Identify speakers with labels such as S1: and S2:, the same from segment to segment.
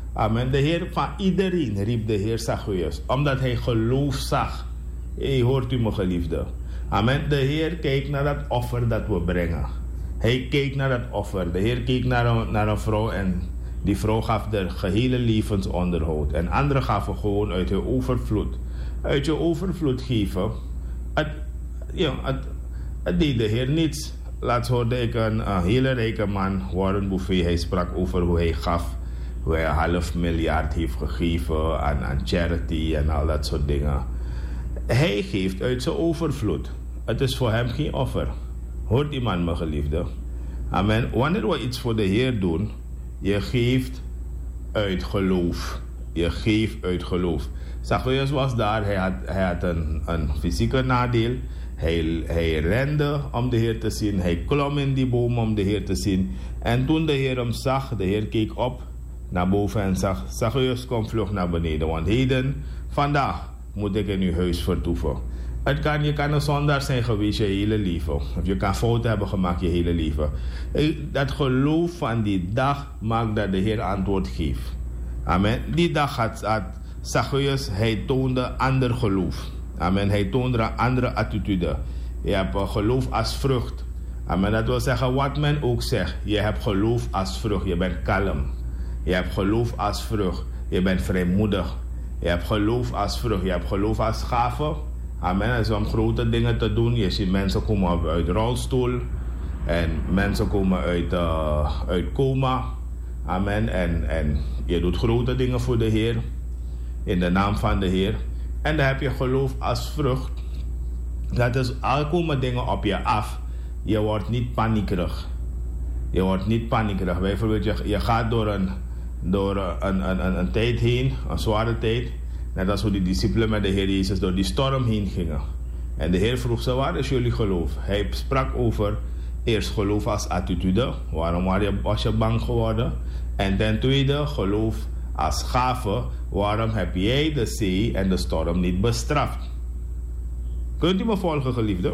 S1: Amen. De Heer van iedereen riep de Heer Zacchaeus, omdat hij geloof zag. Hey, hoort u me geliefde? Amen. De Heer keek naar dat offer dat we brengen. Hij keek naar dat offer. De Heer keek naar een vrouw en die vrouw gaf de gehele levensonderhoud. En anderen gaven gewoon uit hun overvloed. Uit je overvloed geven. Het deed de Heer niets. Laatst hoorde ik een hele rijke man, Warren Buffett. Hij sprak over hoe hij gaf. Hoe hij $500 heeft gegeven aan charity en al dat soort dingen. Hij geeft uit zijn overvloed. Het is voor hem geen offer. Hoort die man, mijn geliefde? Amen. Wanneer we iets voor de Heer doen, je geeft uit geloof. Je geeft uit geloof. Zacchaeus was daar, hij had een fysieke nadeel. Hij rende om de Heer te zien. Hij klom in die boom om de Heer te zien. En toen de Heer hem zag, de Heer keek op naar boven en zag: Zacchaeus, kom vlug naar beneden. Want vandaag moet ik in uw huis vertoeven. Je kan een zondaar zijn geweest je hele leven. Of je kan fouten hebben gemaakt je hele leven. Dat geloof van die dag maakt dat de Heer antwoord geeft. Amen. Die dag had Zacchaeus, hij toonde ander geloof. Amen. Hij toonde een andere attitude. Je hebt geloof als vrucht. Amen. Dat wil zeggen wat men ook zegt. Je hebt geloof als vrucht. Je bent kalm. Je hebt geloof als vrucht. Je bent vrijmoedig. Je hebt geloof als vrucht. Je hebt geloof als gave. Amen. En om grote dingen te doen. Je ziet mensen komen uit de rolstoel. En mensen komen uit coma. Amen. En je doet grote dingen voor de Heer. In de naam van de Heer. En dan heb je geloof als vrucht. Dat is, al komen dingen op je af. Je wordt niet paniekerig. Je wordt niet paniekerig. Bijvoorbeeld, je gaat door een tijd heen. Een zware tijd. Net als hoe die discipelen met de Heer Jezus door die storm heen gingen. En de Heer vroeg ze: waar is jullie geloof? Hij sprak over eerst geloof als attitude. Waarom was je bang geworden? En ten tweede geloof als gave. Waarom heb jij de zee en de storm niet bestraft? Kunt u me volgen, geliefde?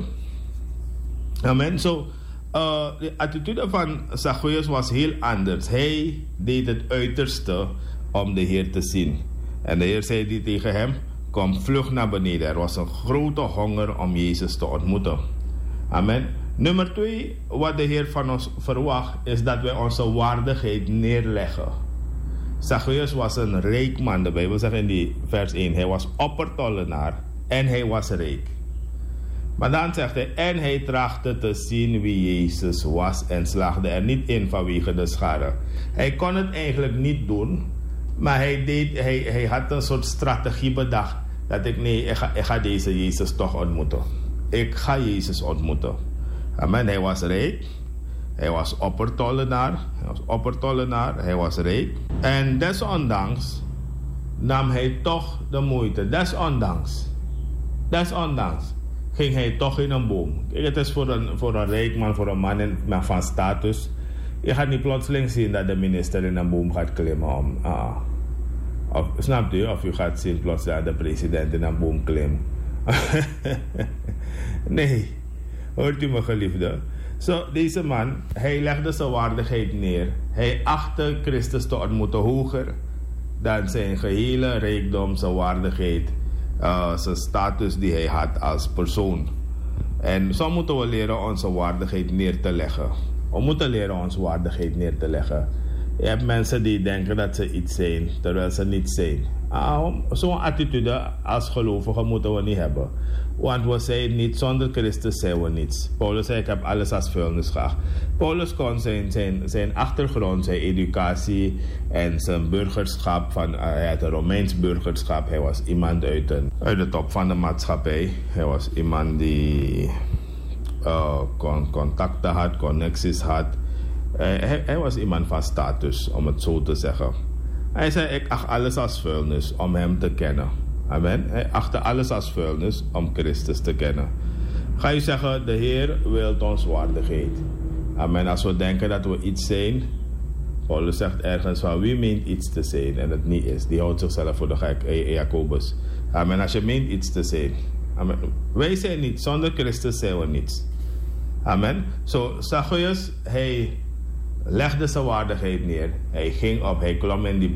S1: Amen. De attitude van Zacchaeus was heel anders. Hij deed het uiterste om de Heer te zien. En de Heer zei tegen hem: kom vlug naar beneden. Er was een grote honger om Jezus te ontmoeten. Amen. Nummer 2, wat de Heer van ons verwacht, is dat wij onze waardigheid neerleggen. Zacchaeus was een rijk man. De Bijbel zegt in die vers 1, hij was oppertollenaar en hij was rijk. Maar dan zegt hij: en hij trachtte te zien wie Jezus was en slaagde er niet in vanwege de schade. Hij kon het eigenlijk niet doen, maar hij had een soort strategie bedacht. Dat ik ga deze Jezus toch ontmoeten. Ik ga Jezus ontmoeten. Amen. Hij was rijk. Hij was oppertollenaar. Hij was rijk. En desondanks nam hij toch de moeite. Desondanks ging hij toch in een boom. Kijk, het is voor een rijk man, voor een man van status. Je gaat niet plotseling zien dat de minister in een boom gaat klimmen. Snapt u? Of u gaat zien plotseling dat de president in een boom klimt. Nee. Hoort u me, geliefde? Deze man, hij legde zijn waardigheid neer. Hij achtte Christus te ontmoeten hoger dan zijn gehele rijkdom, zijn waardigheid, zijn status die hij had als persoon. En zo moeten we leren onze waardigheid neer te leggen. We moeten leren onze waardigheid neer te leggen. Je hebt mensen die denken dat ze iets zijn, terwijl ze niet zijn. Zo'n attitude als gelovigen moeten we niet hebben. Want we zijn niet, zonder Christus zijn we niets. Paulus zei: ik heb alles als vuilnis geacht. Paulus kon zijn achtergrond, zijn educatie en zijn burgerschap, hij had een Romeins burgerschap. Hij was iemand uit de top van de maatschappij. Hij was iemand die contacten had, connecties had. Hij was iemand van status, om het zo te zeggen. Hij zei: ik acht alles als vuilnis om hem te kennen. Amen. Hij achtte alles als vuilnis om Christus te kennen. Ga je zeggen: de Heer wil ons waardigheid. Amen. Als we denken dat we iets zijn, Paulus zegt ergens van: wie meent iets te zijn en het niet is, die houdt zichzelf voor de gek. Jacobus. Amen. Als je meent iets te zijn. Amen. Wij zijn niet, zonder Christus zijn we niets. Amen. Zacchaeus, hij legde zijn waardigheid neer. Hij ging op, hij klom in die